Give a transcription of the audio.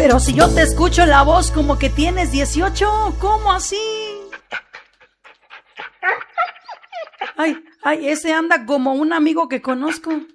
Pero si yo te escucho la voz como que tienes 18, ¿cómo así? Ay, ese anda como un amigo que conozco.